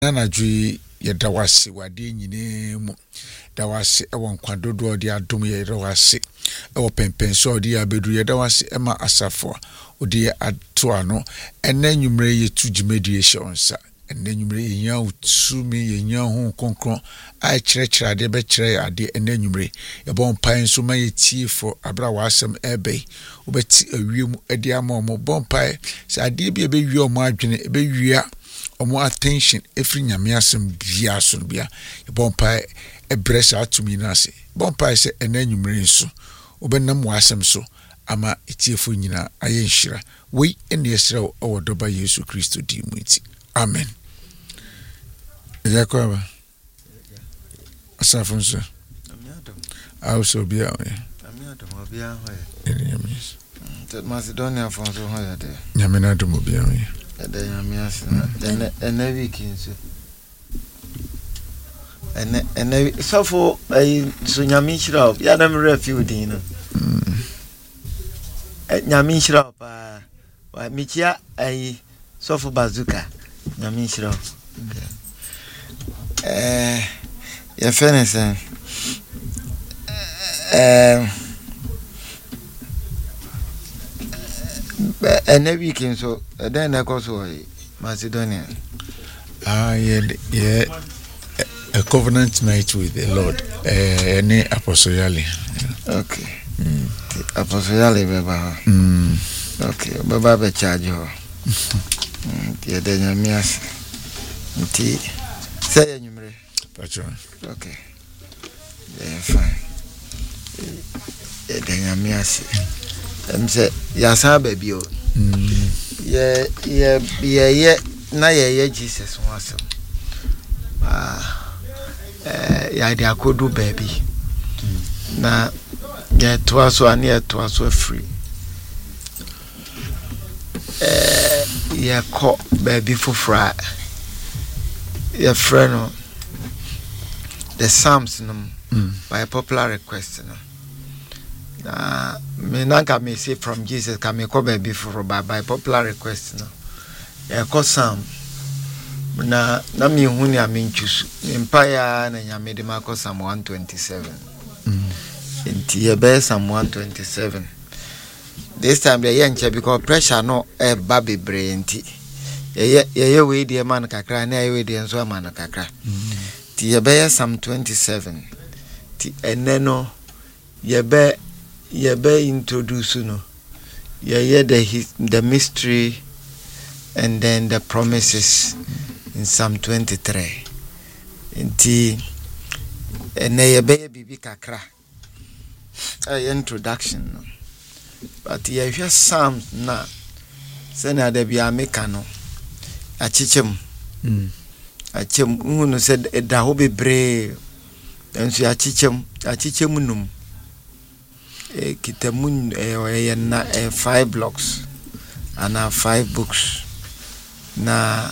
na jui yɛda wase wade nyine mu da wase ɛwɔ nkwadodo ɔde adom yɛda wase ɛwɔ pɛmpɛnso ɔde abedu yɛda wase ɛma asafo ɔde ato ano ɛna nwumre yɛtu dwumadi yɛhyɛ onsa ɛna nwumre yɛnya utumi yɛnya ho konkron a kyerɛkyerɛ ade bɛkyerɛ ade ɛna nwumre yɛbɔ mpae nso ma yɛtie fo abra wasɛm ɛbɛi wobɛti awiem ɛde ama ɔmo bɔ mpae sɛ ade bi ɛbɛwie ɔmo adwene ɛbɛwia omo attention every nyame asem bia so bia e bompa e bress atumi na ase bompa se ena nwumre nso obenam wasem so ama etiefo nyina aye nhira we ene yesra o doba Yesu Kristo di mu iti amen yakoba asafo nso also bia obia ho Macedonia fonso ho ya de nyame na dum obia ho the Yamias and every king. And so for a Sunyamishra, Yadam refugee. Yamishra, Michia, a sofa bazooka, Yamishra. Your fairness, and every king so then I go to Macedonia. Yeah, a covenant night with the Lord. Any apostle yali. Okay. Apostle yali baba. Okay, baba be charge ho. Yeah, then you miss. Nti say nyumre. Patron. Okay. Yeah, fine. Yeah, then you miss. Say yasa baby o. Yeah na ye Jesus wasem. Ya de akodu baby. Na ye toaso ani ye toaso free. Ye ko baby fufra. Ye friend the Psalms by popular request no. Me nanka me say from Jesus can me come before by popular request no ya ko Psalm na me hu ni aminchusu empire na nyame de mako Psalm 127 enti ye be Psalm 127 this time the yenche because pressure no e ba bebre enti ye we de man kakra na ye we de enso man kakra ti ye be Psalm 27 ti eneno ye be introduce no the mystery and then the promises in Psalm 23 nti ene ye be bibi kakra introduction no but ye hwe Psalm na se na da bia meka no achichem unu se da ho bebre enso achichem num kitamun na 5 blocks and 5 books na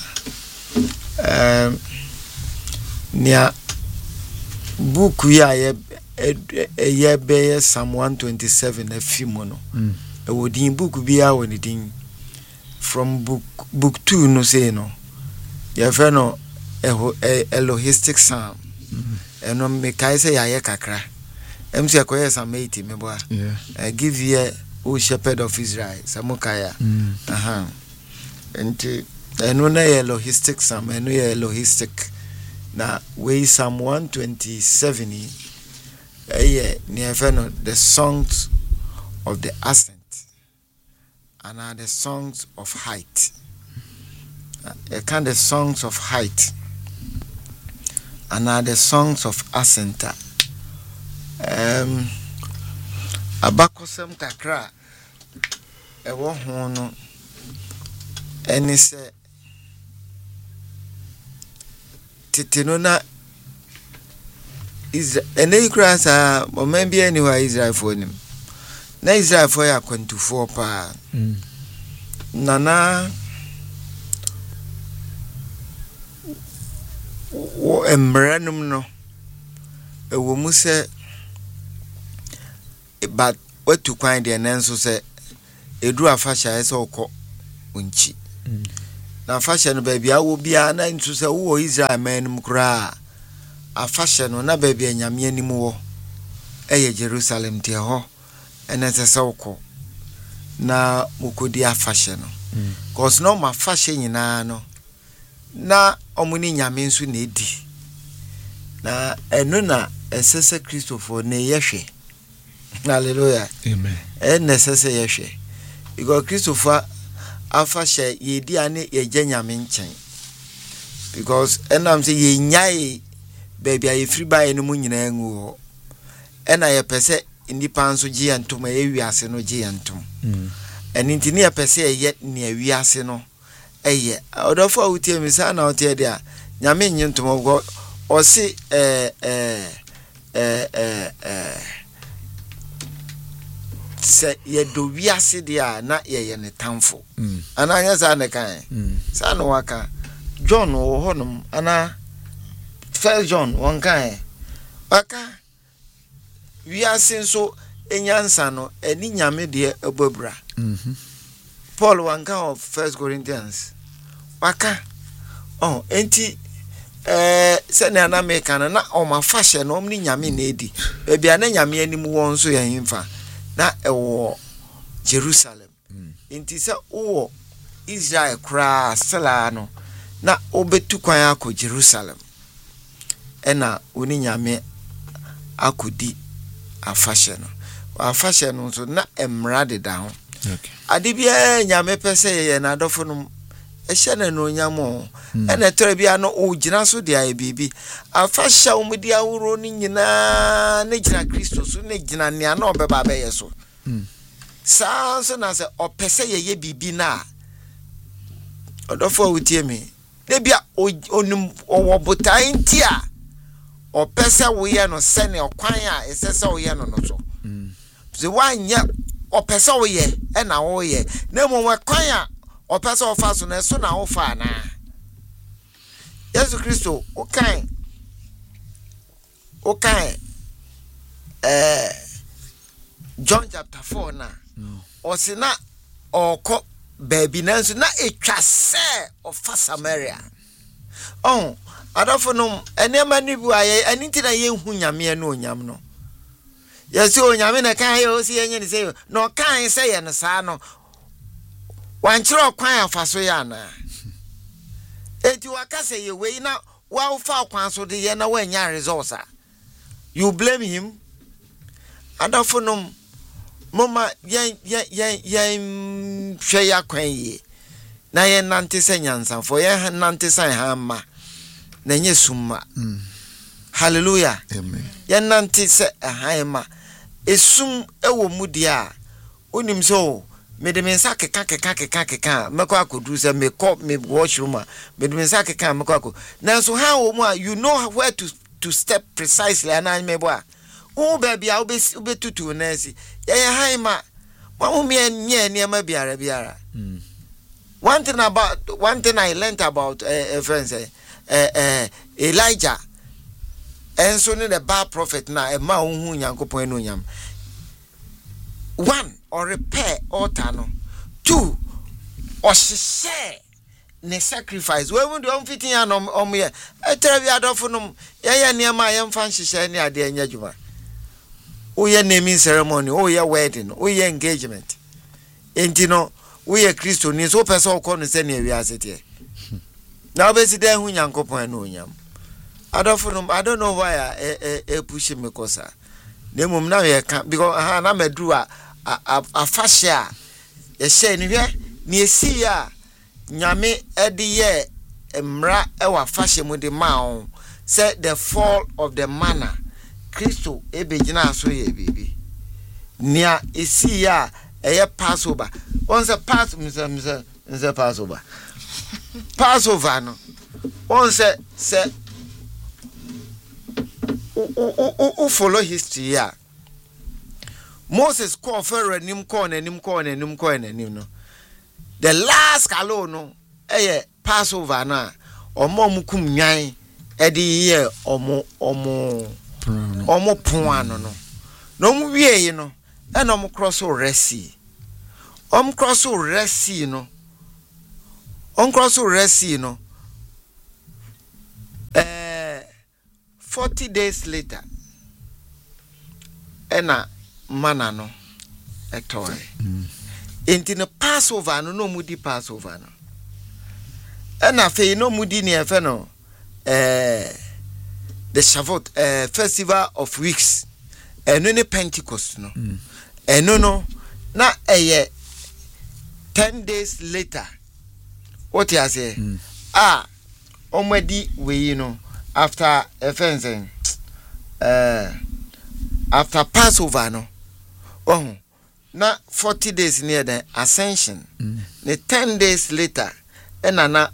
nia book ya ye be Psalm 127 afimo no e wodin book bia woni din from book 2 no say no ye fe no Elohistic Psalm eno me kai say ya ye kakra MC akoye Psalm 80 meboa give ye O shepherd of Israel samukaya enti eno na Elohistic Psalm eno ye Elohistic na we Psalm 127 near the songs of the ascent and the songs of height kind of songs of height and the songs of ascent abakosem kakra ewo ho no eni se titino na Israel eni krasa momembi eni wa Israel for nim na Israel for ya kwantufo pa nana wo emranum no ewo mu se but what to find the nanso say edu afasha ese okọ unchi na fashion no baby awo bia na ntu se wo Israel man mu kura a fashion no na baby anyame anim wo eye Jerusalem tie ho ene se sewko na mukodi a fashion no cause no ma fashion nyina no na omuni nyame nso na edi na eno na esese Christopher na yehwe hallelujah amen necessary yehwe because Christopher afashe yedi ane yeje nyame nchen because enam say ye nyai baby aye free buy no mu nyina ngu ho ena ye pese nipa nso gi antom ye wiase no gi antom eni ntini ye pese ye ne wiase no eye odofo awutie mi sa na otie dia nyame nyintom go o si se ye do wiase dia na ye ne tamfo ana nya sa ne kan sa no waka John wo honum ana First John won kan waka wiase nso enyansa no eni nyame de ebobra Paul wanka of First Corinthians waka enti se ne ana me kan na o ma fashion no omni nyame na edi bia na nyame anim won so ya himfa na ewo Jerusalem enti se wo Israel kra sala no na obetu kwan akọ Jerusalem ena oni nyame akodi afashe no so na emra de da ho okay ade bia nyame pese ye na adofo no ehye na no nyamo ena tere bia no ogina so de aye bibi afashe umudi awuro ni nyina ne gina Kristo so ne gina ne na obeba be ye so so na se opese ye bibi na odofo awutie mi ne bia onum owobotai ntia opese wo ye no se ne okwan a esese wo ye no no so ze wanya opese wo ye e na wo ye na mo kwan a opese wo fa so na so na wo fa na Yesu Kristo okan John chapter 4 na osina oko baby nanso na etwa se ofa Samaria adofo no enema ni bu aye aniti na ye hu nyame no onyam no yesi onyame na kan ye osi yenye ni se no kan se ye no sa no wanchiro okwan afaso ya na enti wakase ye we na wa ufa okwan so de ye na wanya results you blame him adofo no mama yen hwe ya kwan yi na yen nante se nyansa fo yen nante san ha ma na nye summa hallelujah amen yen nante se ha ma esum ewo mudia onim so me de mensa keka meko akodu se me washroom me de mensa keka meko akọ na so ha wo mu you know where to step precisely and me boa baby a obetutu na si ye haima mamu me nye ma biara one thing I learned about friends Elijah and so the bad prophet na e ma hu Nyankopon no nyam one or repair altar no two or share ne sacrifice we won do fitting an ye etere bi adofo no ye niam ye mfa nhihye ne ade anya djuma oye naming ceremony oye wedding oye engagement enti no oye Kristo ni so person okọ no se ne wi asete na obesi de hu Nyankopon no nyam adofo no I don't know why push me kosa na mum na ye ka because na medru a fasha ye she ni hwe ni esi ya nyame edi ye emra ewa fashe mu de ma say the fall of the manna Kristo ebegina so ye bibi nia esi ya eye Passover once Passover Passover no once say o follow history ya Moses call Pharaoh nim no the last kalo no Passover na omo mukum nwan edi ye omo puano no mu wie no e no cross resi cross resi no on cross resi no 40 days later ena mana no etoy enti no Passover no mudi Passover no ena fe no mudi ne efe no the Shavuot festival of weeks eno ne Pentecost no eno no na 10 days later what you say omedi we after fencing after Passover no na 40 days near the ascension the 10 days later enana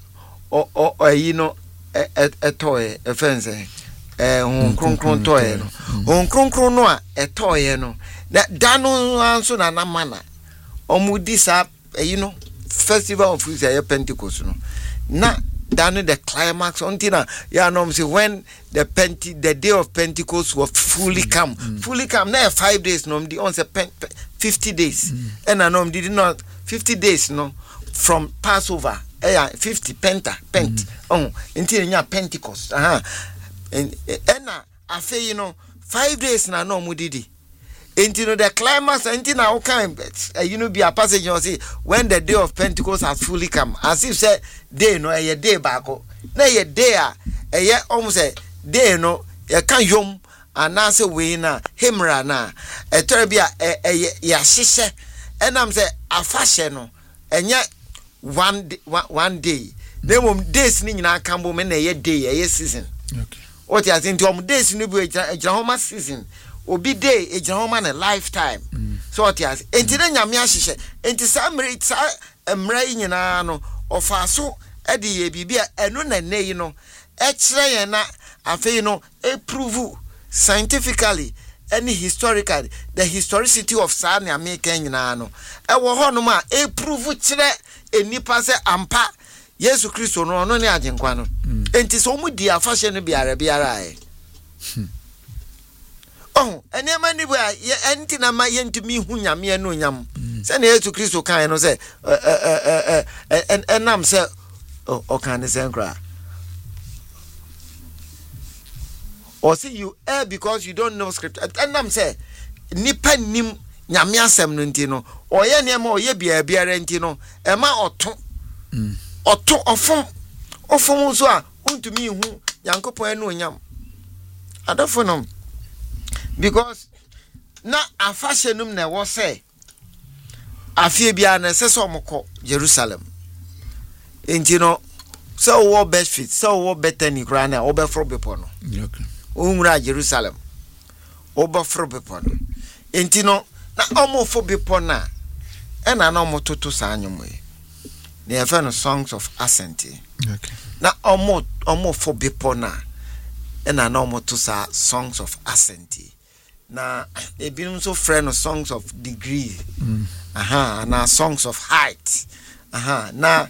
etoy fencing kronkron toy no kronkron no a etoy no dano anso na mana omudi sa festival of Pentecost no na dano the climax until ya no say when the day of Pentecost was fully come na 5 days no on say 50 days and I know did not 50 days no from Passover 50 pent until nya Pentecost and afa 5 days na no mudidi until the climax until now kind be a passage you see when the day of Pentecost has fully come as if say day no a day back na ye day almost a day no you can yom anase we na himra na etorabia ya hihye enam say afahye no enye one day dem days ni nyina kambo me na ye day ye season okay what you think days ni bu ejahoma season obi day ejahoma na lifetime so what you enti na nyame ahihye enti samre emra nyina no ofaso e de ye bibia eno na nei no e kire ye na afei no e prove scientifically and historically the historicity of Sani American nyina no e wo ho no ma e prove kire enipa se ampa Yesu Kristo no no ne agenkwa no enti so mu di afahye no biara ai ene ma ni bua enti na ma yentumi hu nyame no nyam se na Yesu Kristo kan no se enam se o kan se nkra or see you because you don't know scripture and I'm say nipa nim nyame asem no nti no oye niam oye biara nti no e ma oto ofom so a untumi hu yankopon anu onyam adofo no because na afahye num na wo say afie bia na se so mko Jerusalem nti no so wo best fit so wo better ni kra na obefro bepo no okay umra Jerusalem obefro bepo no enti no na omofo bepo na e na omototo sa anyom e na efe no songs of ascent okay na omofo bepo na e na omoto sa songs of ascent na ebinum so friend of songs of degree na songs of height na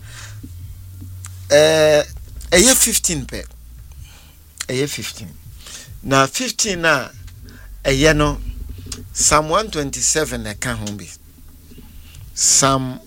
eye 15 pe eye 15 na 15 na eye no Psalm 127 e kan hombi Psalm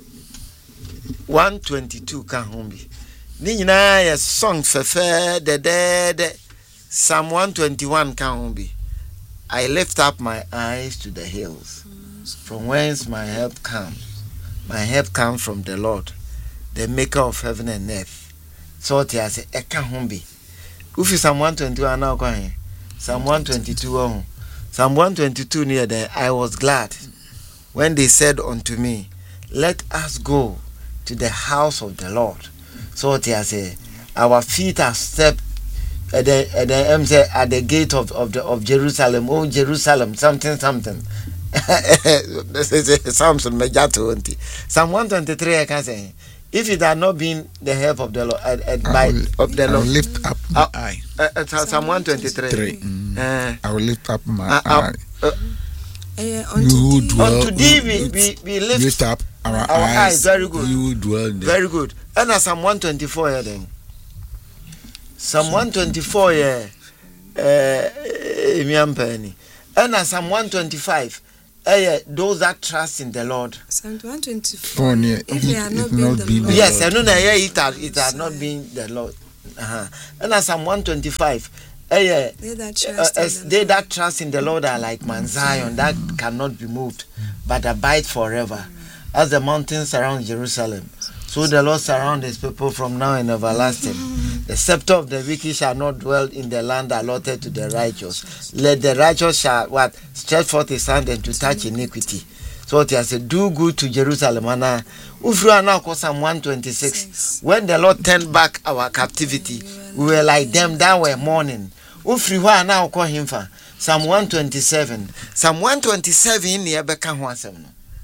122 kan hombi ni nyina ya song fefe de Psalm 121 kan hombi I lift up my eyes to the hills from whence my help comes. My help comes from the Lord, the maker of heaven and earth. So it has a kahumbi. If you Psalm 121 now going, Psalm 122 Psalm 122 near there, I was glad when they said unto me, let us go to the house of the Lord. So it has our feet are stepped at the gate of Jerusalem. Oh Jerusalem, something. This is Samson Mejato. Psalm 123 I can say, if it had not been the help of the Lord, I will lift up my eye. Psalm 123. I will lift up my eye. Unto thee we lift up our eyes. Very good. You dwell there. Very good. And Psalm 124 here then. Psalm 124 here. And Psalm 125. those that trust in the Lord. Psalm 124. If they are not being the Lord. Yes, and it had not been the Lord. And as Psalm 125, they that trust in the Lord are like Mount Zion that cannot be moved, but abide forever. As the mountains surround Jerusalem, so the Lord surround his people from now and everlasting. The scepter of the wicked shall not dwell in the land allotted to the righteous. Let the righteous shall stretch forth his hand and to touch iniquity. So it has said, do good to Jerusalem. And Psalm 126. When the Lord turned back our captivity, we were like them that were mourning. Now call him for Psalm 127. Psalm 127 near Becca Wansem.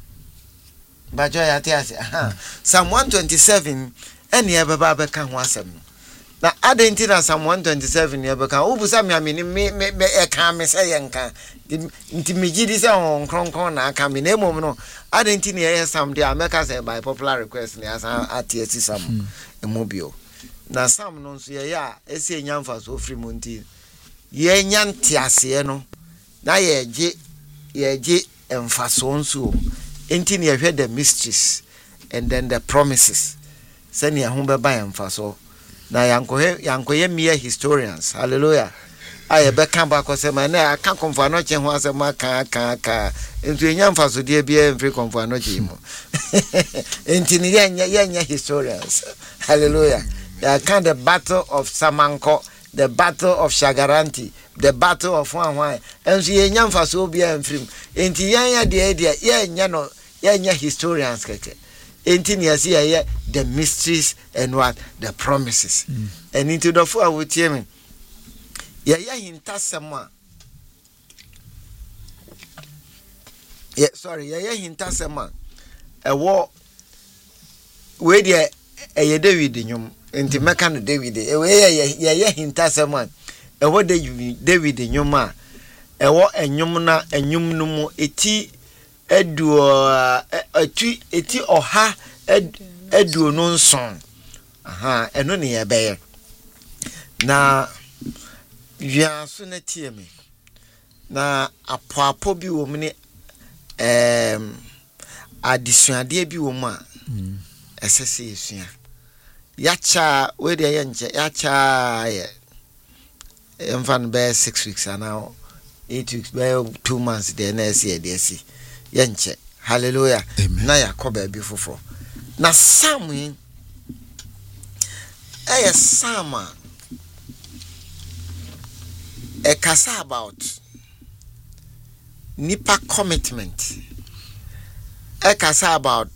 Psalm 127 and near Becca Wansem. Now, I didn't know Psalm 127 near Becca. Oh, Busami, I mean, me a calm Messiah. Intimidity on Croncon, I come in a moment. I didn't hear some day I make us by popular request as at some mobile. Now, some non see ya, a say young for so free munti. Ye nyan tiasieno. Na ye and fason so. Ain't you heard the mysteries and then the promises. Send your home by and faso. Now, yanko mere historians. Hallelujah. I be come back or say, man, I can't come for nothing. Was a maca into a young faso dear beer and free come for nothing. Into the historians. Hallelujah. They count the battle of Samanko, the battle of Shagaranti, the battle of Wanwai, and see a young faso beer and free. Into Yanya the idea, yanya historians. Into the mysteries and what the promises. And into the four with him. Hintasama. Hintasama. A war where there a David in you, and the Mecan David, a way hintasama. A what David in your ma. A war and Yumna and Yumnumo eti edu eti oha edu non son. And only a bear. Na ya so na tie me na apoapo bi wo mne adisuade bi wo mu a esese esua ya cha we de ye nche ya cha ye emfan be 6 weeks and now 8 weeks be 2 months de na ese de ese ye nche hallelujah. Amen. Na yakoba bi fofo na samu sama a kasa about nipa commitment. A kasa about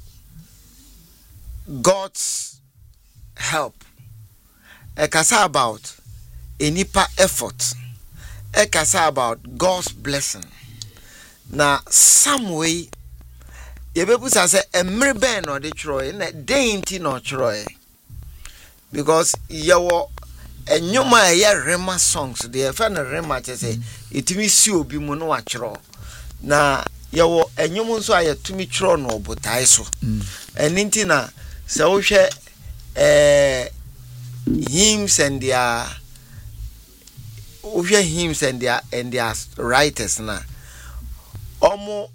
God's help. A kasa about a nipa effort. A kasa about God's blessing. Na some way ye bebu say a mreben or the troy na dainty no troy because yawo enyoma ye rema songs de fa na rema che say itimi si obi mu no achro na yawo enyom nso aye tumi chro no obotai so eninti na se wo hwe hymns and their hymns and their writers na omo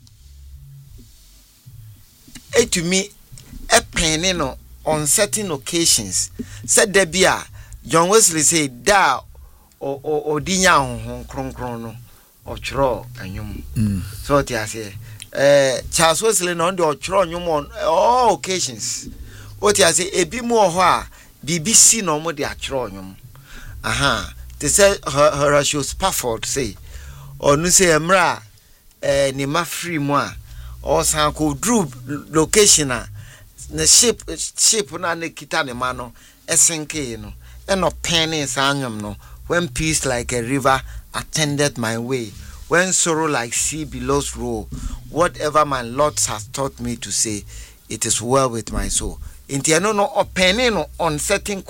etumi epene no on certain occasions said there be John Wesley said da o dinya honhon kronkron no o chro anyum so ti ase Charles Wesley no do chro anyum on all occasions o ti ase ebi mu ho a BBC no mo de achro anyum they say Horatio Spafford say onu say emra ni ma free mu a o san ko drew location a na ship na ne kita ne ma no esenke no no penny sangam no when peace like a river attended my way, when sorrow like sea billows roll, whatever my Lord has taught me to say, it is well with my soul. Inti no penny no on certain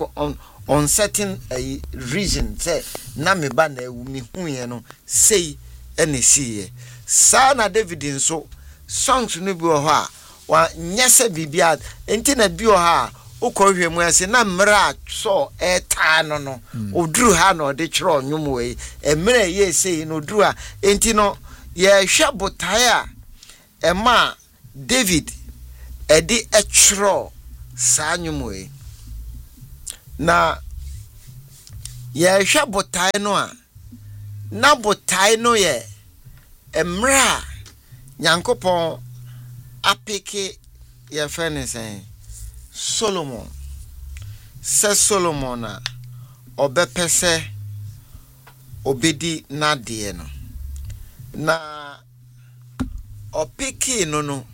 region say na me ba na ewumi hu no say ene see sa na David nso songs no bi ho a wa nyese bibia enti na bi ho a ukọhwe mu ase na mra so eta no oduru ha no de chiro nwum we emre ye sei no oduru a enti no ye hwe botae a Emma David edi etro saa nwumwe na ye hwe botae no a na botae no ye emra Nyankopon apeke ye fene sen Solomon se Solomon na obepese obedi na de no na opeke no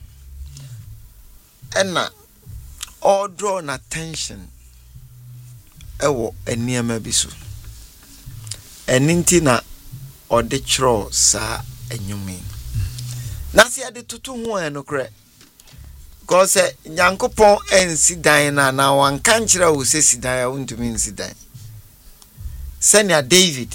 ena all draw an attention ewo eniema bi so eninti na ode chro sa enyumi na se ade tutu ho enokre cause Nyankopon ensi dan na wanka nkyira wo se sidan ya untumi nsi dan senia David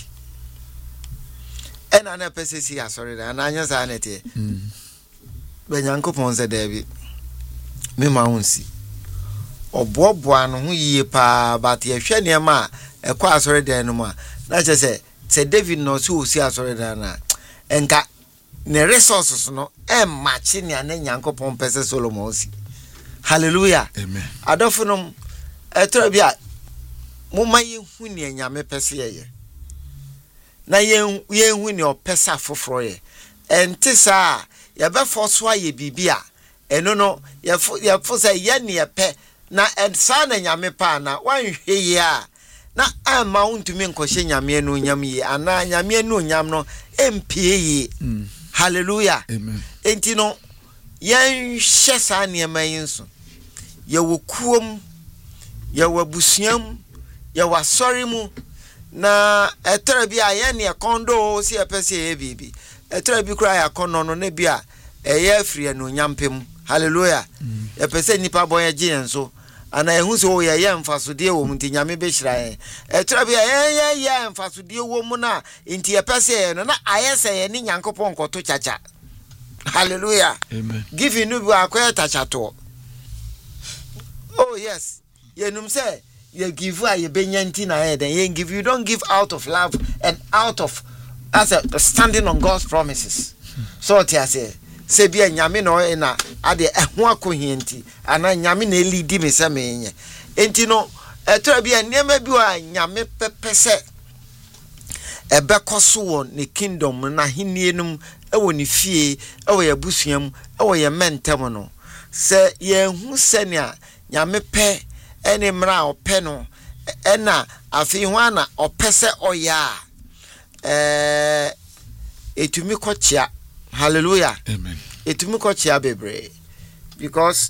ena na pese si asori dan na anya sa nete be Nyankopon se David me ma hunsi oboaboa no ho yie pa but ye hwe ne ma ekwa asori dan no ma na che se David no so osi asori dan na enka ne resources no match ne ana Nyankopon pese Solomon osi hallelujah amen adofunum etra bia mumma yehu ne nyame pese ye na yehu ne opesa foforo ye enti saa ye be foso aye bibia eno no ye foso ye ne ye pe na ensa na nyame pa na wanhwe ye a na ama untumi nkoshe nyame no nyam ye ana nyame no nyam no empie ye hallelujah amen enti no yen hye saa ne mayenso ye wokuom ye wabusuam ye wasori mu na etra bi aye ne kondo si epese ye bibi etra bi kura ya kono no ne bia eye afiri no nyampem hallelujah epese nipa boye gienso ana ehu so ye mfasode wo mu nyame be hira etra bi ye mfasode wo mu na enti epese no na ayese ye ni Nyankopon koto chacha hallelujah amen give you no akoya tachato oh yes yenum say you give you benyanti na head and you give you don't give out of love and out of as a standing on God's promises so tia say bia nyame no na ade eho akohienti ana nyame na elidi me se menye enti no etra bia niema bi wa nyame pepese ebekoso won ne kingdom na hinienum ewo ne fie ewo ya busuam ewo ya mentem no se ye hu senia nyame pe ene mra ope no ena afi ho ana opese oya etumi kochia hallelujah amen etumi kochia bebre because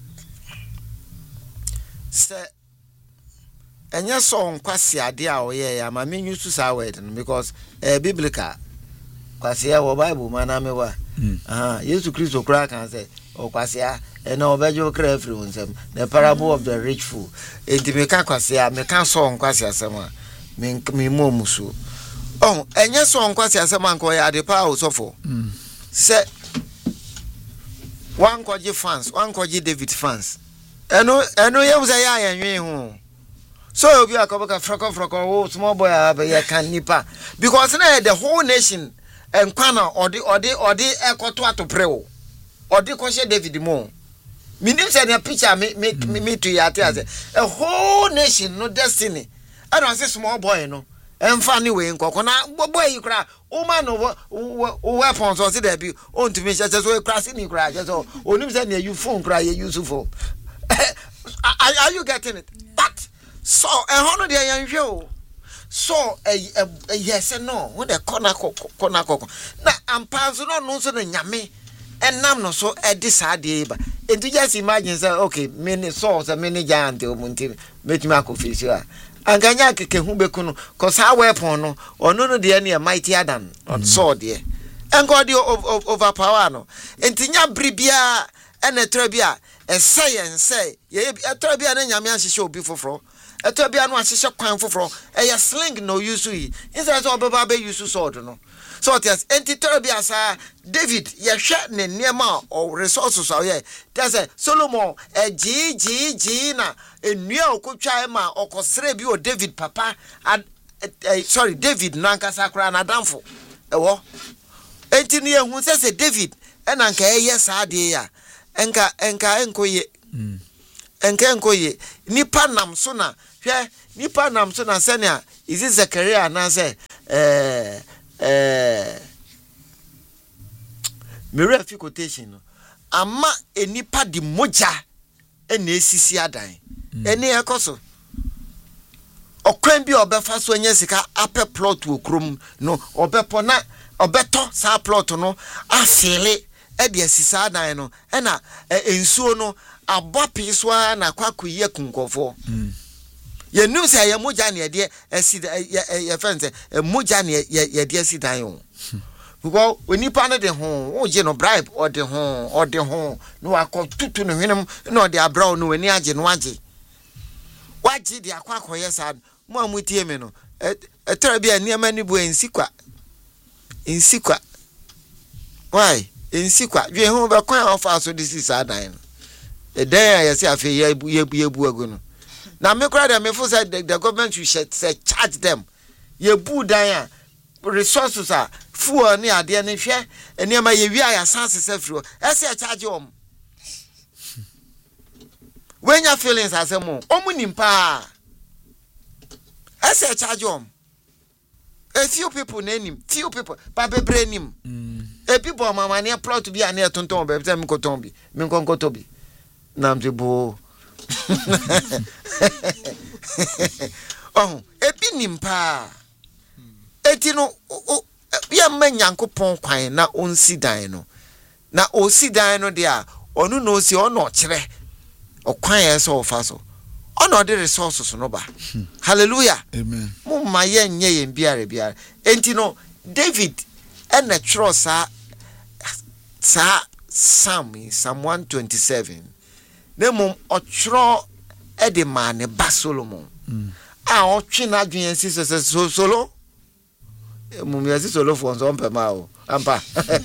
se enya so nkwase ade a oye ya ma menyu su sa word no because biblical kwase ya wo bible mana mewa Yesu Kristo kura kan say okwase ya na obejo kra free unsem the parable of the rich fool enti me ka kwase ya me ka so nkwase asem a me momusu enya so nkwase asem anko ya de pa osofo se one koji fans one koji David fans eno ye uza ya yanwe hu so obi akoboka froko wo small boy abe ya kan nipa because na the whole nation enkwana odi ekoto atoprewo odi kwose David mo minim say na picture me to ya tell say a whole nation no destiny I don't say small boy no emfa ni we nkoko na boy yi kra o man no weapons on say there be on to me say so crash ni kra so onim say na you phone kra you useful are you getting it but so hono dey yan hwe so yes no when the corner na ampanzo no so na nyame enam no so edisade ba enti just imagine say okay many so many giant omunti metimi akofisi a anganya keke hu beku no cause how weapon no ono no de na mightier than on sword there and God overpower no enti nya bribia ene trabia say ye trabia na nyame ahihye obi foforo etobia no ahihye kwan foforo sling no use yi instead so obeba be use sword no so it is enti sa David ye hwe ne niema o resources o ye that's Solomon g na enua okotwa ma okosere bi o David papa sorry David nankasa kra na damfo ewo enti ne hu se David ena nka yes ade ya enka enkoye enka enkoye nipa nam so na hwe nipa nam so na senia izi Zakaria na say mirror fi quotation no ama enipa di moja ena esisi adan eni ekoso okwan bi obefa so anya sika ape plot wo krom no obepo na obeto sa plot no afele e de asisa adan no ena ensuo no abopi so na kwakoye kunkofo ye nu say ye moja na ye esi ye fense moja na ye de esi dan yo because onipa no de ho o je no bribe o de ho no akotutu no hwenem no de abraw no ani age no age waji de akwakoye sa mo amutie me no etara bia niam ni bu ensikwa why ensikwa dwe ho be kwan ofa so this is adan e den ya se afi ye bu agu no na me kra dem me for say the government should say charge them ye bu dan resources are fuel ni ade ne hwe eniam ye wi aya sanse sefro ese charge om when your feelings asemo omunimpa ese charge om a few people name few people pa bebre nim e people mama ne plot bi ane tonton be tell me koton bi me konkoto bi nam se bo oh e bi nimpa eti no bia manyankopon kwan na onsi dan no na osi dan no dia onu no si ono kire okwan yeso ofa so ono de resources no ba hallelujah amen mumma yenye yen biare enti no David and the trosa Psalm 127 ne mum otro e de man ba Solomon a otwe na adwen si solo mum yesi solo for on pema o ampa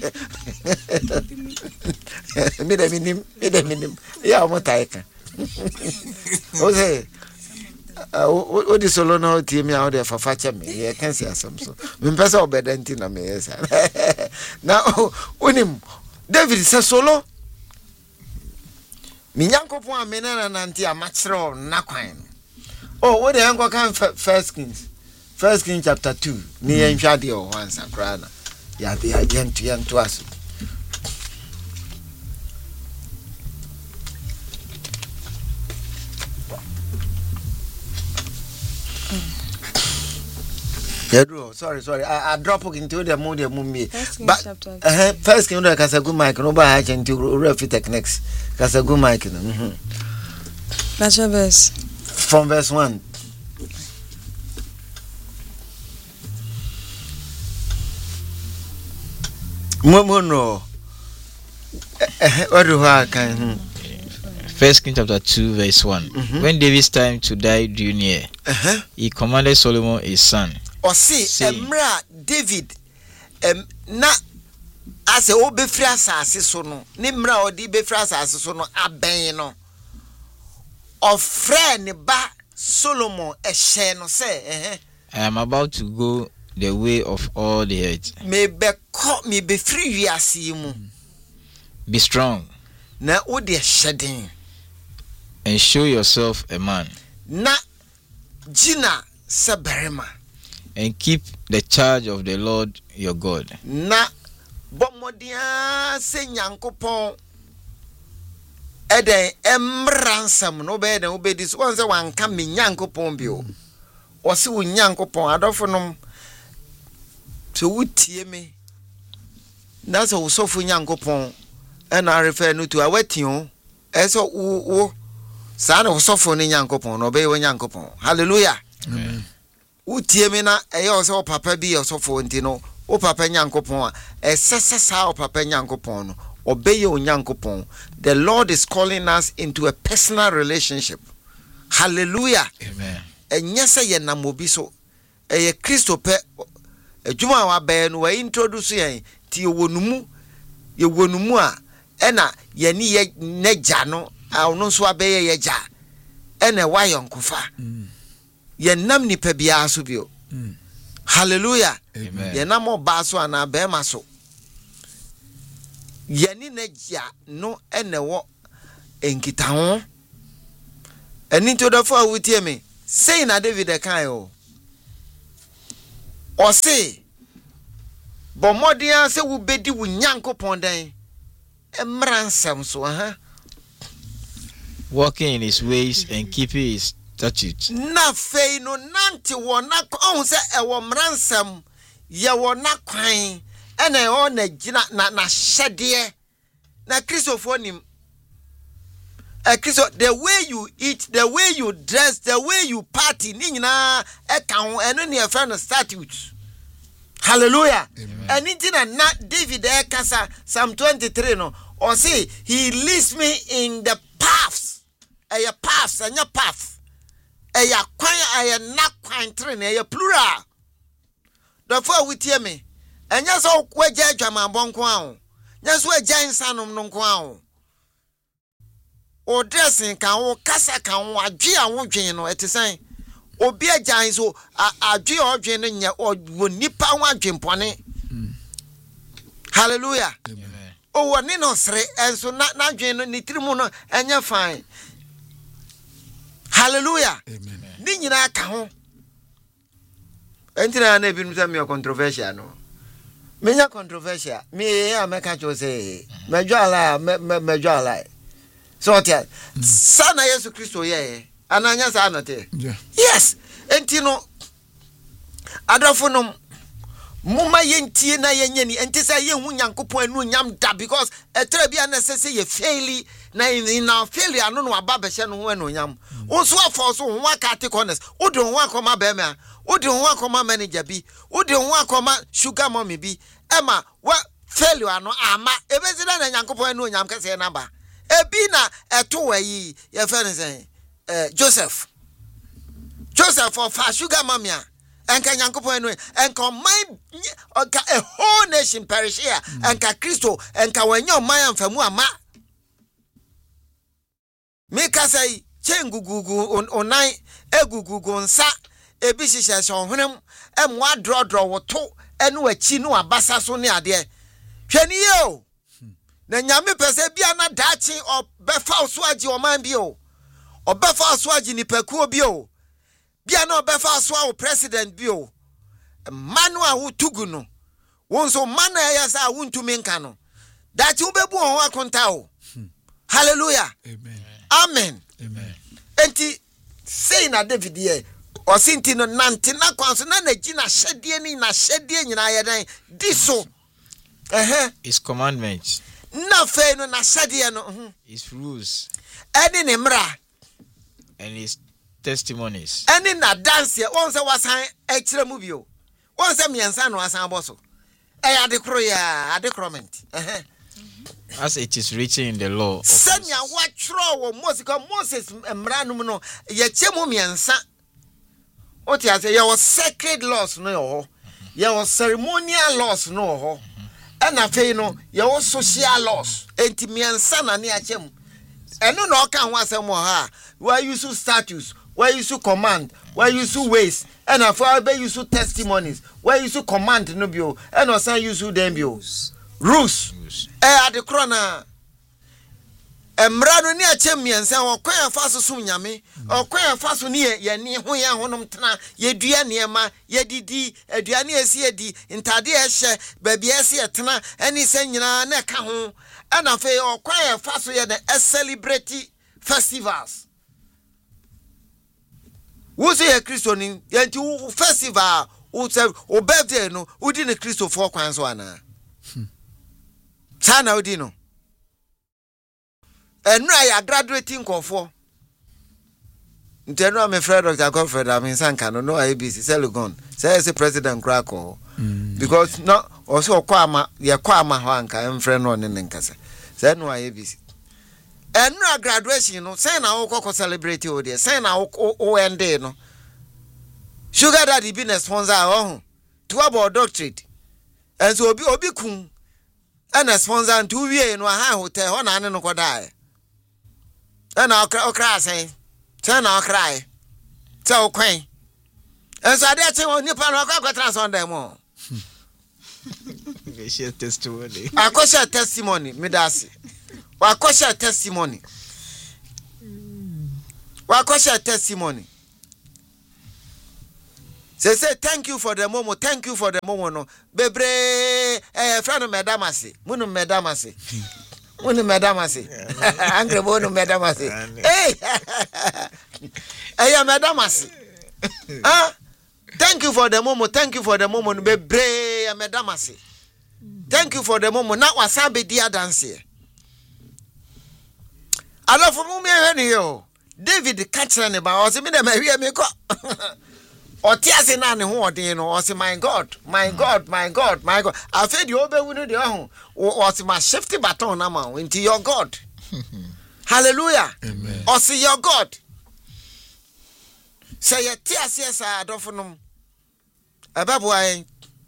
mi de minim ya mo taika o say o di solo na o tie mi a o de fafache me ye kan si asem so me pesa obedenti na me yesa na onim David say solo mi nyankopon amena na nanti amachro na kwan oh we de enko kan First Kings chapter 2 ni yenhwa de o hansa krana ya be yentu aso sorry I drop into the mood me but First King do kasagu mic no ba ha chenti refi techniques kasagu mic no verse from verse 1 no First King chapter 2 verse 1 When David's time to die drew near he commanded Solomon his son or see emra David na ase obefri asase so no ne mra odi befri asase so no aben no ofre ne ba Solomon ehye no say I am about to go the way of all the earth. Me be free wiase mu. Be strong. Na wo de shedding. And show yourself a man. Na jina saberema. And keep the charge of the Lord your God. Na bomodia se nyankopon eden emransam no be den obedi so won se wanka me nyankopon bio. O se wo nyankopon adofo nom so wutie me na so sofu nyankopon e na refer no to awatin e so wo sa na sofu ni nyankopon no be wo nyankopon hallelujah amen wutie me na e yo so papa bi yo sofu ntino o papa nyankopon e sesa o papa nyankopon no obey o nyankopon. The Lord is calling us into a personal relationship. Hallelujah amen enyese ye namobi so e Kristo pe adwuma wa be no wa introduce yen ti wonumu a ena ye ni ye neja no ono so abeye ye ja ena wa yonkofa ye nam ni pa bia so bio hallelujah amen ye nam oba so ana be ma so yeni negia no enewo enkita ho eni to do for wutie me say na David e kan o say bomodia se wo bedi wo nyankopon den emransam so walking in his ways and keeping his statutes. Na fei no nante wo na ohun se ewo mransam ye wo na kwan ene o na gina na hyede na Christopher nim Christo, the way you eat, the way you dress, the way you party ni nyina e kan ho eno ne friend statutes. Hallelujah. And intina na David e kasa Psalm 23 no or say he leads me in the paths. Aya paths anya path. Aya kwan aya na kwan train aya plural. Therefore we hear me. Enya so kwaja adwama bonko an. Nya so agya insanom no nko an. O dressing kan o kasa kan o adwe an wo dwen no etisen. Obi agyan so adwe odwen no nya nipa ho adwenpone. Hallelujah. Amen. O woni no sre enso na adwen no nitirimu no enya fine. Hallelujah. Amen. Ni nyina ka ho. Entina na ebi nta me controversial no. Menya controversial. Me ameka cho say mejo ala. So tia sana Yesu Kristo ye. Ananya sa anate. Yes. Entino adafonum muma yentie na yenyani entisa ye hu Nyankopon anu nyam da because etra bia na sese ye faili na in failure no no aba behye no ho anu nyam. Unso afo so ho aka take honest. Odi ho akoma be me a. Odi ho akoma manager bi. Odi ho akoma sugar mommy bi. Ema wa failure no ama ebezi na Nyankopon anu nyam kase na ba. Ebi na eto wayi ye fe ne say Joseph of sugar mamia and can Yankopon and can my a whole nation perish here and can Christo and can when your man from Muama make us say chengugu on night egugu on sa a business on him and one draw or two and we chino abasa so near there. Kenio then Yami Pesebiana dachi or Befa Swaji or man bio. Obefa aswaji ni pekuo bio bia na obefa aswa president bio manu a wutugu no wonso manu ya sa wuntumi nka no dachi ubebu ho akonta o. Hallelujah. Amen. Enti say na David ye osinti no nante na kwanso na gina hyede ni na hyede nyina ye dan diso his commandments na fe no na hyede no his rules eni ne mra and his testimonies. Any na dance here, once I was extra movie. Once I mean, son was a bosso. I had a croya, decrement. As it is written in the law. Senya, what troll Moses and Branuno, yet Chemumi and son. What you say, your sacred laws, no, your ceremonial laws, no, and I say, no, your social laws, and me and son and near Chem. And no can was a more where you use statues, where you use command, where you use ways, and a far be use testimonies, where you use command no bio, and also use them bio. Rules. At the corner. Emrano near Chemi and say, or quite fast soon yammy, or quite fast near ye near honum tana, ye dear near ma, ye didi, a diania cd, in Tadia she, baby tana, and he saying neka home, and a fay or quite fast ye the celebrity festivals. Who say a Christian in yentu festival, who say, or birthday no, who didn't Christo 4 quans one. Sana Udino. And I are graduating for. Intendo I'm afraid of Dr. Godfred. I mean, Sankano, no ABC, Selugon, says the President Craco. Because no, also Kwama, ya Kwama Hanka, and friend on in Nkasa. Said no ABC. And no graduation, you know, say now Coco celebrate you, dear, say now OND, no. Sugar Daddy been a sponsor, to about doctorate. And so Obi Kun, and a sponsor, and 2 years in a high hotel, on an and die. And I'll cry, say, turn our cry. So, quaint. And so I did say, on your pan, I'll go trans on them all. Share testimony. Akosha testimony, Midasi. Wakosha testimony. Wakosha testimony. Say thank you for the moment. Thank you for the moment. No, bebre. Friend of Madamasi. Munu Madamasi. Munu Madamasi. Angry Munu Madamasi. Hey, hey, Madamasi. Ah, thank you for the moment. Thank you for the moment. Bebre, Madamasi. Thank you for the moment. Now wasabi dia dance. I love for me here. David catch any ba. Ose me dem here me ko. Otiase na ne ho odin no. Ose my God, my God, my God, my God. I fed you obe wunu de ho. Ose my shifty baton na ma. Into your God. Hallelujah. Amen. Ose your God. Say ye tiase sa adofonom. Ebebuan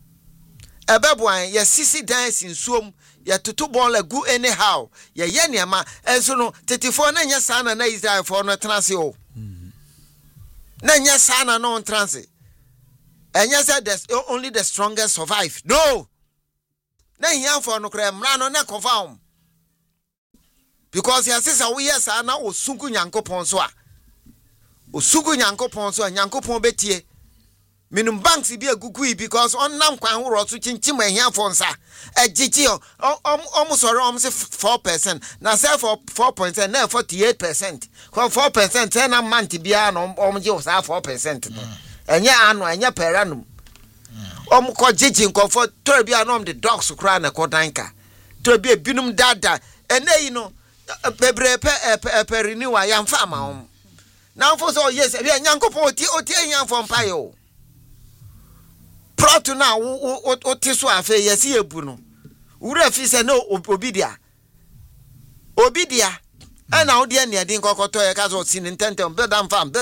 ye sisi dance in suom ye tutu ball gu anyhow ye niama enso no 34 na nya sana na Israel for no transe o na nya sana no transe enya said only the strongest survive no na hian for no kra mra no na confirm because ye sisa we yes na osugu nyankopon so a osugu nyankopon so nyankopon betie minum banks bi agugui because on nam kwan ho ro so chinchim ahia fonsa agigi sorry say 4% na say for 4% na 48% 4% say na month bia no je o say 4% no enya anu enya peranum ko gigi nkofo tori bia no the dogs kra na kodanka tori bia binum dada eneyi no bebre pe renew ayam farm na fo so yes bia nyankopon oti ahia fo mpayo Proto na o tiso afa yesi ebu no wura fi se na obidia ana wo de ne din kokoto ye ka so sin intentem build am fast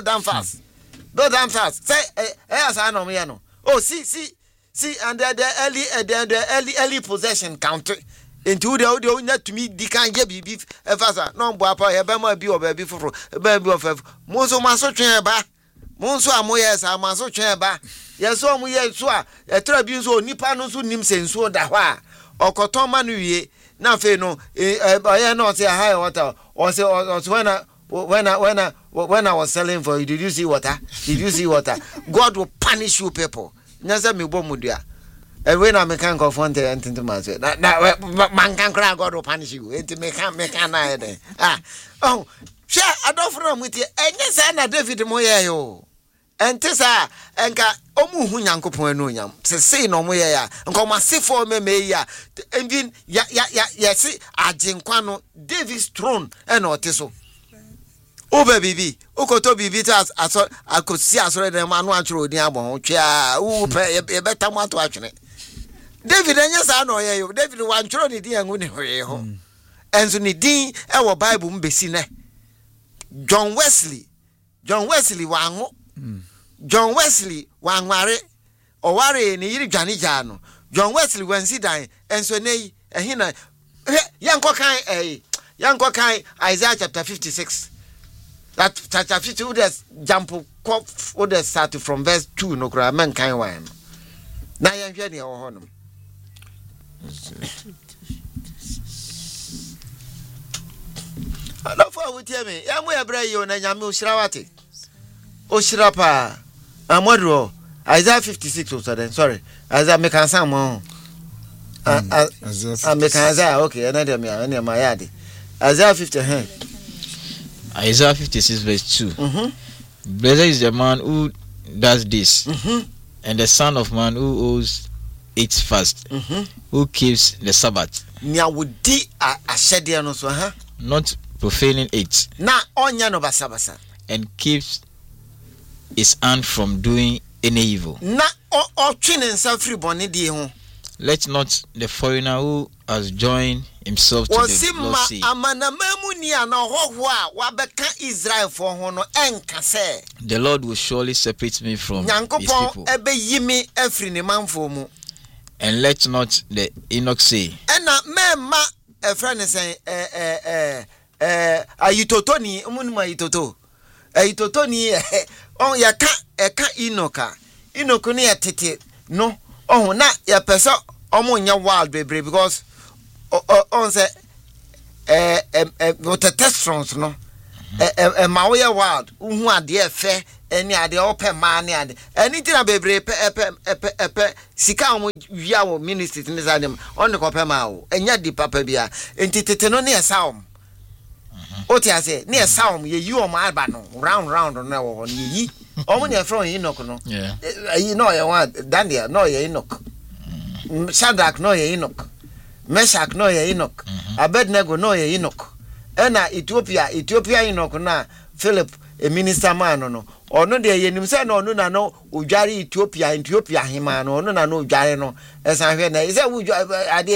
say asa na me no oh see and the early possession count into the na to me di kan je bibi efasa no mbo apa ye be ma bi oba bi foforo be bi of mo so maso twen ba mo so amoye sa maso twen ba yes o mu ye so a etra bi nso nipa no so nim senso da ho a okoton ma no wie na fe no oye no say high water or say when I was selling for you, did you see water God will punish you people nyasa me bo mudua and when I can go front and into my say na man can cry God will punish you enti me can na there oh share adofro mu tie enye say na David moye yo entisa enka omu hu nyankopon anu nyam se no mo ye ya enka masefo me ya envin ya si agenkwa no David's throne and otiso oba bibi okoto bibi ta akosi asore de manu atworo din abon twa u pe e beta mo ato atwene David enya sa na oye yo David wan tworo ni din angu ni hoye ho enso ni din e wo Bible mbesi ne John Wesley wango John Wesley wanware oware ni yiri dwane ja no John Wesley wansi dan enso nei ehina yanko kan Isaiah chapter 56 that chapter 50 would jump would start from verse 2 no kra man kan wan na yanhwe ne ho no Alafo wutie me yamu ebre yo na nyame oshirawate oshirapa amodro Isaiah 56 so then sorry Isaiah me kan sam mo me kan Isaiah okay na dem ya na ma yade Isaiah 50 Isaiah 56 verse 2 Blessed is the man who does this and the son of man who holds it fast who keeps the Sabbath nya wodi ashede no so not profaning it na onya no basabasa and keeps his hand from doing any evil. Na o twine nsa free bone die ho. Let not the foreigner who has joined himself to the Lord say. Amanamamu ni ana hoho a wabeka Israel for ho no enka se. The Lord will surely separate me from his people. Ebe yimi afri ne manfo mu. And let not the Enoch say. Ena mema efra ne sen ayitoto ni umunuma ayitoto. Ayitoto ni on yaka eka Enoch ni etete no oh na ya peso nya wild baby because on say what testosterone no ma we wild hu ade efe eni ade open man ni ade eni tina bebre pe sika omo wia wo ministry ni za dem on ko pe ma wo enya di papa bia enti tete no ne esa om oti ase ne esa om ye yi om alba no round no wo ne yi omo ne from Enoch no yi no ye one Daniel no ye Enoch Shadrach no ye Enoch Meshach no ye Enoch Abednego no ye Enoch ena Ethiopia Enoch na Philip a minister man no ono de yenim se no ono na no odware Ethiopia hima no ono na no odware no esan hwe na ise ade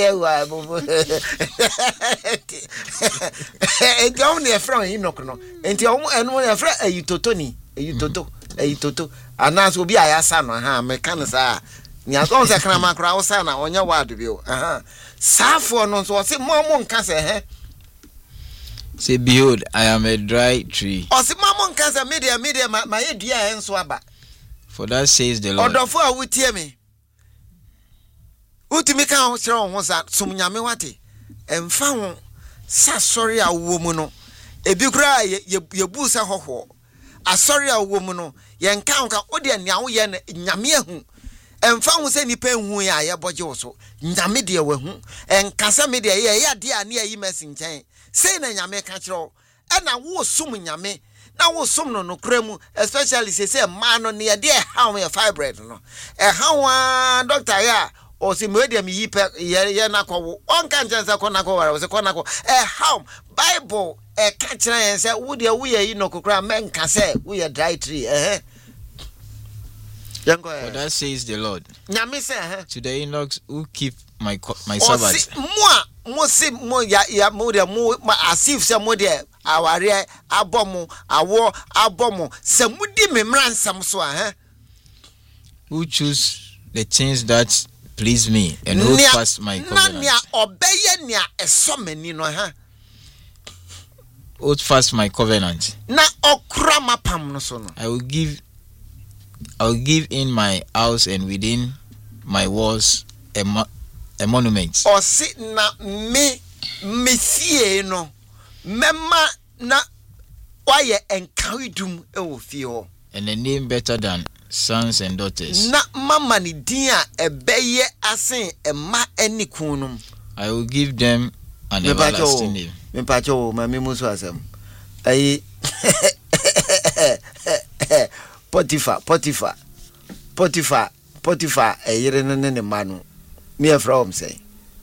e gom ne from Enoch no enti omo eno ne fra ayitoto anas obi ayasa no ha me kan sa ni akon se kana makra wo sa na onya wad bi o safo no so se mo nka se he. Say, behold, I am a dry tree. O si mamon kansa media ma ye dua enso aba. For that says the Lord. Odofo a wutie me. Utimi kan ho kire ho sa sum nyame wate. Emfa ho sa sori a wo mu no. Ebi kura ye bu sa hoho. Asori a wo mu no, ye nka nka ode nea wo ye nyame ahu. Emfa ho se nipa hu ya ye boje wo so. Nyame de wa hu. Enkasa me de ye ya de ane ayi masi nchen. Say na nyame ka kiro e na wo sum nyame na wo sum no kremu especially say man no ne de how me fibroid no how doctor ya o si media mi yipe ye na ko on kan chansa ko na ko wara se ko na ko how Bible ka kira yen say wo de wo ye no kokra men ka say wo ye dry tree For that says the Lord. Nyame say to the Enochs who keep my Sabbath. Mo ya mo de mo asif se mo de aware abomo awo abomo se mudi memransam so who choose the things that please me and hold fast my covenant. Na nia obeye nia esomani no hold fast my covenant. Na okra mapam no so no. I will give in my house and within my walls a monument. O si na me fie no mema na waye enkaridum e wo fie ho. And a name better than sons and daughters. Na mama ni din a ebeye asen ema ani kunum. I will give them an everlasting name. Me pacho mami muso asem. Ayi Potiphar eyire ne manu me from say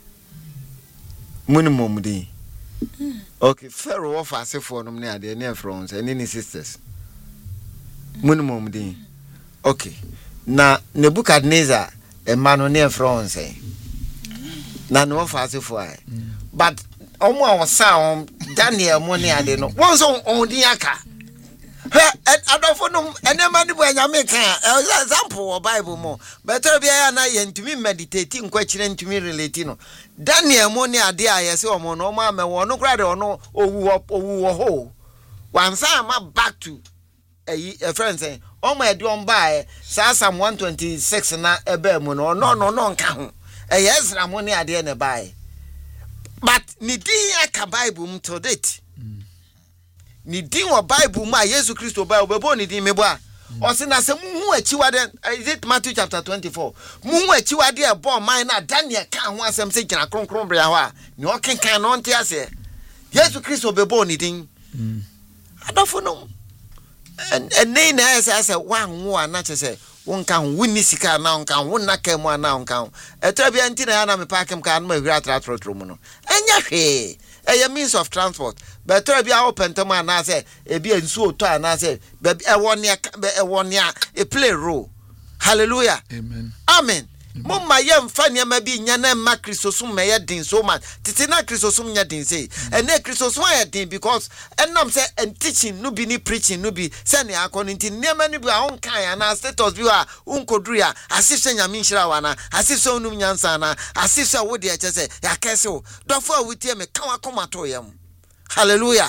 munimum din okay Pharaoh of asefo no ne ade ne from say ne sisters munimum din okay na Nebuchadnezzar emanu ne from say na no of asefo ai but omo a wosan Daniel mo ne ade no won so on din aka adofo enema ni bo nyame kan example of Bible mo better bia na ye ntumi meditate nkwa kire ntumi relate no Daniel mo ni ade ayese omo no ma me wo no kra de ono owu ho wansa ma back to a friend say omo ede on buy Psalm 126 na ebe mu no nka ho Ezra mo ni ade na buy but ni din aka Bible mu to date ni din wa Bible ma Jesus Christo Bible bebo ni din mebo a o se na se mu achiwade is it Matthew chapter 24 mu achiwade e bo man na Daniel kan ho asem se gina kronkron bra ho a ni o kenkan no nte ase Jesus Christo bebo ni din adofo no en nei na ese wan wo na che se won kan woni sika na won kan won na kan mu na won kan etra bia nti na ya na me pakem kan ma hwira trotro mu no enya hwe a means of transport but try be open to man na say e be nsu oto na say be e won ya e play role. Hallelujah. Amen. Mumma yem fanya ma bi nya na ma Christosum me yedin so much titi na Christosum nya din say and na Christosum yedin because enam say and teaching no be ni preaching no be say ne according to nema ni bi a on kan na status bi a unkoduru ya asif say nya minhira wana asif say onum nyansa na asif say wo de eche say ya kese o dofo a wutie me kan akoma to yam. Hallelujah.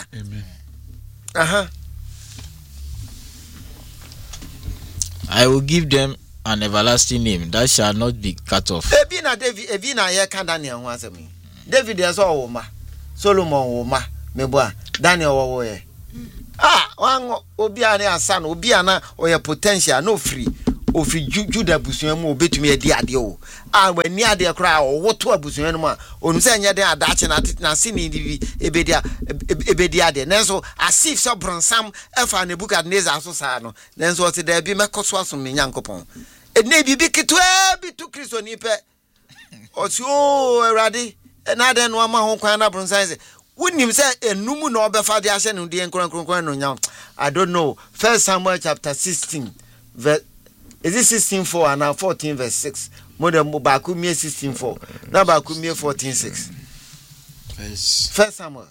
Amen. I will give them an everlasting name that shall not be cut off. Ebi na David, ebi na ye kan Daniel ho asemi. David ye so wo ma, Solomon wo ma, meboa, Daniel wo ye. Wan obi ane asa na obi ana oye potential no free. Ofi Judah busuan mu obetumi edi ade o. Wani ade kra o woto abusuan mu a onu se nya den adache na sini di ebedi ade. Nenso asif so bronsam efa Nebukadnezar so sa no. Nenso o te da bi mekoso aso me Nyankopon. Ene bibi kitwa bi to Kristo ni pe. O si o Awurade na de no ama ho kwan na bronsan se wunim se enum na obefa de ahye no de nkronkron no nya. I don't know. 1 Samuel chapter 16 verse is it 16:4 and now 14 verse 6? Modern Baku me 16:4. Now Baku me 14:6. First Samuel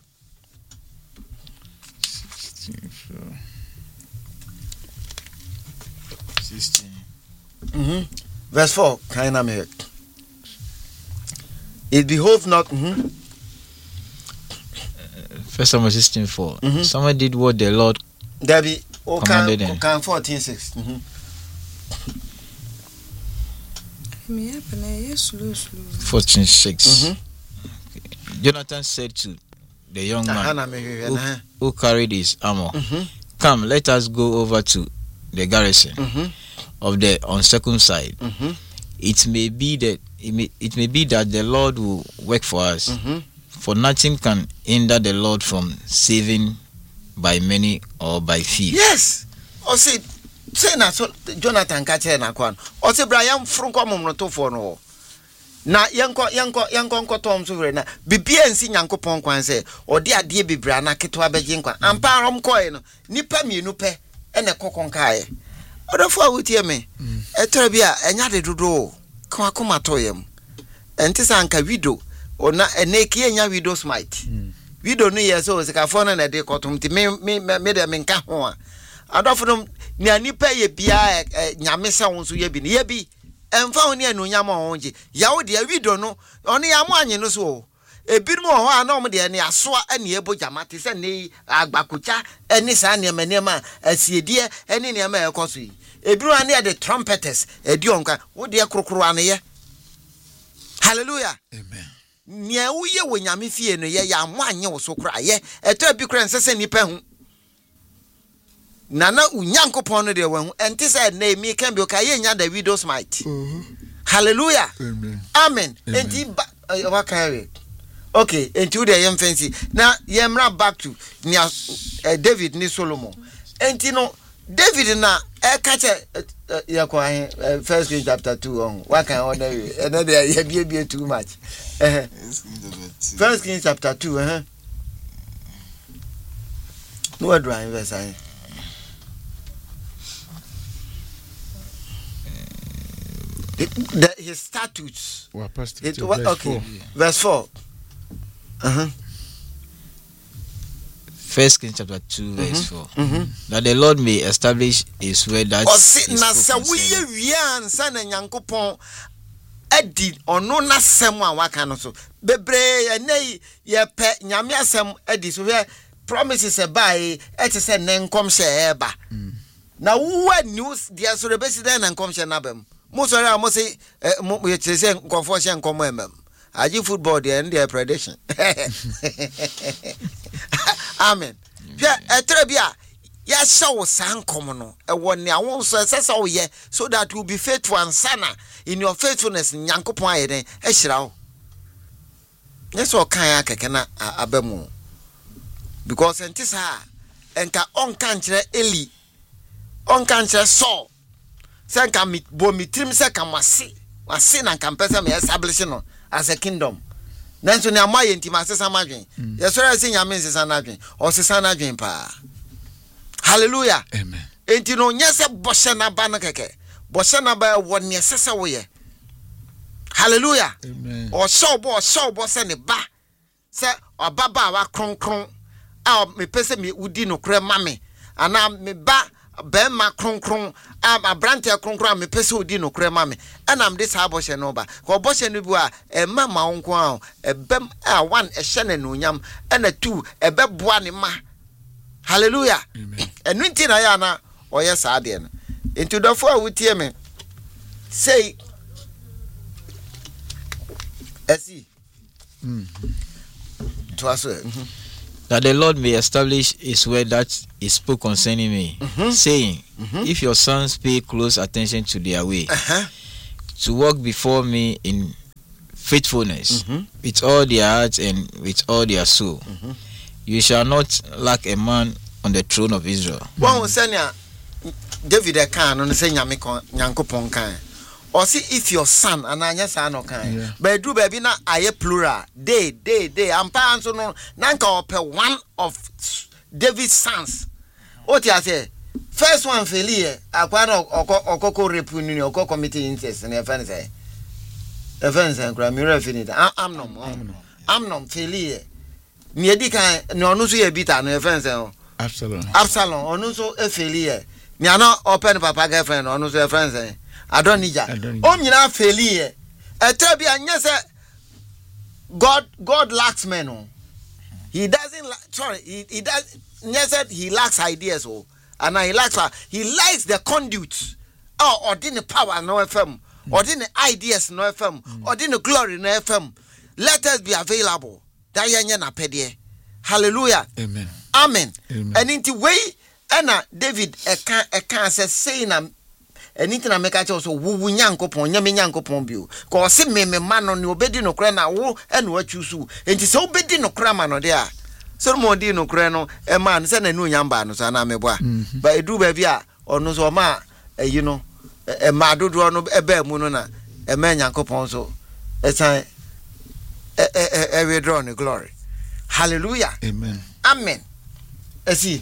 16:4. 16. Verse 4. Kind of me. It behoved not. First Samuel 16:4. Someone did what the Lord commanded them. 14:6. 14:6. Jonathan said to the young man who carried his armor, "Come, let us go over to the garrison of the uncircumcised. It may be that the Lord will work for us, for nothing can hinder the Lord from saving by many or by few." Yes. O say na so Jonathan ka che na kwan. O say Brian frunko momroto fo no. Na yenko tom so na bibia nsi Nyankopon kwan se odi ade bibira na ketwa beje nkwan. Ampa rom koe no nipa mienu pe ene kokon kae. Odofo awutie me. Etra bia enya de dodo kwa koma toyem. Enti sanka widow ona eneki enya widow smite. Widow no yeso se ka fo na de kotom ti me de menka ho a. Adofo ni anipa ye bia nyamesa wonso ye bi ne ye bi emfa woni anunya ma honje yawo de widow no oni ya mo anyi no so ebirum ho a na om de ne asoa ane ebo jamate se ne agbakocha ene sa ne manema asiedie ene ne ma ekoso yi ebirum ane de trumpeters edi onka wo de krokro ane ye. Hallelujah. Amen. Nia wo ye wo nyame fie no ye ya mo anye wo so kra ye eto bi kra nsese nipa hu nana Unyankopon no de wan enti say na mi kan bi o ka ye nya da widows might. Hallelujah. Amen. Amen. Enti wa carry. Okay, enti u de yem fancy. Na yemra back to David ni Solomon. Enti no David na ka che yakwa 1 Kings chapter 2 on. What can order you? And there be too much. 1 Kings chapter 2 No what drawing verse I. His statutes. Well, Pastor, Okay. Verse 4. 1 Kings chapter 2 verse 4. That the Lord may establish his word that edi ono na sem a waka no so bebre enei ye pe nyame asem edi so he promises e bai e te se ne nkom hye e ba na wo news dia so rebesi den na nkom hye na bam mo so ra mo se mo ye te se nkofo hye nkom emem aji football dia and their prediction. Amen. Yeah, etrebia ya shawo sankom no e woni awon so sesa wo ye so that you will be faithful and sana in your faithfulness Nyankopon ayeden e hira wo. Yes o kan akeke na abamu. Because entisa enka onka nkyere Eli onka nkyere Saul senka mi bo mitrim se ka wase na kampesa me establish no as a kingdom. Nanso ne amaye ntima sesa madwen. Yesora se nyame sesa na adwen. O sesa na adwen pa. Hallelujah. Amen. Enti no nyese boshe na ba na keke. Boshe na ba wo ne sesa wo ye. Hallelujah. Amen. O show bo se ne ba. Se obaba wa kronkron a me pese me udi no kra mame. Ana me ba be ma kronkron abrante kronkron me pese odi no kra mame. Enam this aboshe no ba. Ko boshe no bu a e mama wonko a e bem a one e hye na nunyam ena two e be boa ne ma. Hallelujah. Amen. Enu nti na ya na oye sa de no. Enti dofo a wutie me. say see to us that the Lord may establish his word that he spoke concerning me, saying, if your sons pay close attention to their way, to walk before me in faithfulness, with all their heart and with all their soul, you shall not lack a man on the throne of Israel. One send David a can on the same Yankopon can. Or see if your son and I son or kind. But do baby na aye plural. Day. I'm parents no nanka ope one of David's sons. What you say? First one failure. Aquano or repunion or committee interest and offense. Offense and grammar finite. I'm no failure. Niedika no no so bit an offense. Absalom or no so a failure. Niano open papa girlfriend or no so friends. I don't need that. Omina failure. Etebia nyese God lacks men. He doesn't he does nyese he lacks ideas and he likes the conduits. Or the power no FM or the ideas no FM or the glory no FM. Let us be available. That yanya na pedie. Hallelujah. Amen. Amen. And into way Anna David a can say na anything I make also woo Yankopon, Yami Yankopon view. Cause see me man on your bed no crana woo and what you sue. And it's so bed no cramano there. So more dino crano, a man send a new yamba no sana meboa. But a do baby or no so ma, you know, a madu no a bear munona, a man Yankopon so. It's a redrawn the glory. Hallelujah. Amen. Amen. I see.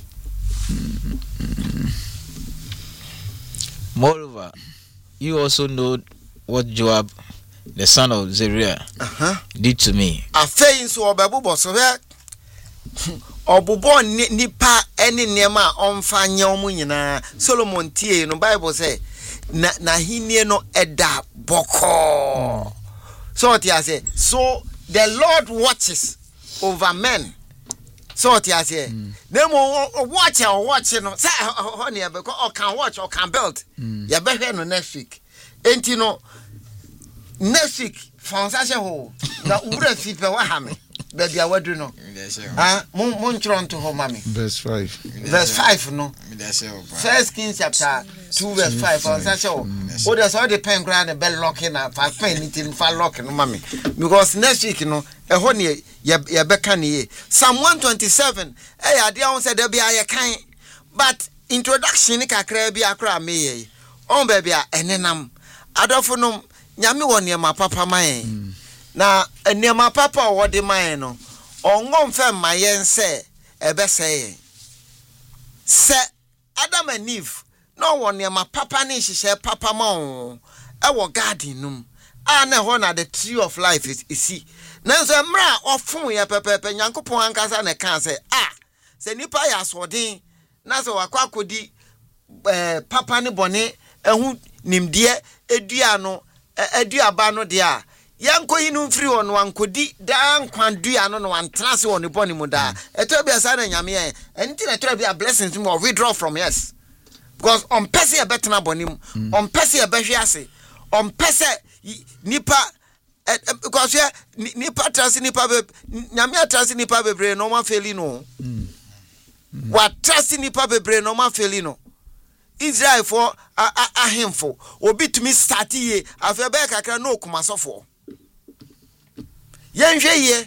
Moreover, you also know what Joab, the son of Zeruiah, did to me. A fame so babu so Obubo nipa any nema on fanya omunyina Solomon tie no Bible say na hinie no eda boko. So what you say? So the Lord watches over men. So what you say? Nemo watch no say honey because or can watch or can build. Ya be no next week. Enti no next week fansashe ho na ura fipe wa ha me. Baby awadu no. Mon chron to ho mami. Verse 5. Verse 5 no. First Kings chapter 2 verse 5 fansashe ho. O there's all the pen ground the bell locking na fa pen anything fa lock no mami. Because next week no e ho ne ya beka ne Psalm 127 ade on say there be aye kan but introduction kakra bi akra me ye on baby a enenam adofo no nyame won ma papa man na enema papa wo de man no ongo mfe mayen se ebe se se Adam and Eve no won ma papa ni hihye papa ma o e wo garden num na ho na the tree of life is see nanso emra ofun ye pepepe Nyankopon ankasa na kan se se nipa ya soden na se wakwakodi papa ni bone ehu nimde edua no eduaba no de a yanko yinu mfiri ono ankodi da nkwadua no no antrase woni boni mu da eto bia sa na nyame en enti na eto bia blessings mo withdraw from yes because on pese e betena boni mu on pese e behwe ase on pese nipa because nipa trase nipa nyame atrase nipa bebre no ma feli no wa trase nipa bebre no ma feli no Israel for ahemfo obi tumi start ye afebe kakra no kumasofo yenhwe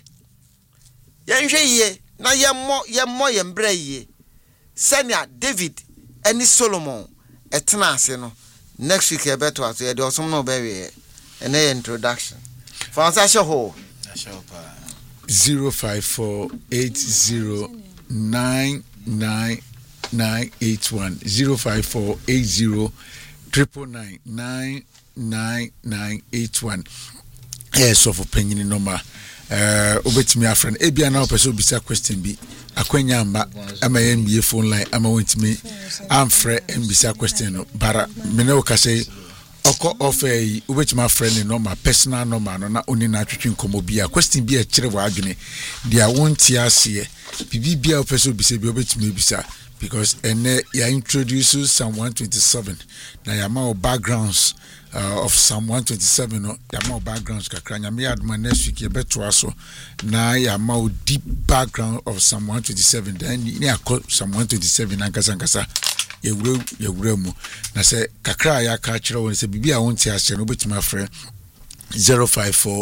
ye na yemmo yembre ye senia David eni Solomon etena ase no next week e beto aso ye de osom no be we ene introduction for answer show 0548099 981 05480999981 yes of opinion number obetimi afren ebia na opese obisa question bi akwanya amba ama yembie phone line ama wentimi amfre mbisa question no bara me na okase oko offer obetimi afren number personal number no na oni na atwetwe nkomo bia question bi a kire wa adwene dia wonti ase bibi bia opese obisa bi obetimi obisa because ene ya introduce Psalm 127 na ya ma backgrounds of Psalm 127 no yama backgrounds kakra nyame adma next week yebeto aso na yama deep background of Psalm 127 then ni akọ Psalm 127 ankasa yewura mu na se kakra ya ka kire won se bibia won ti ase no betima frɛ 054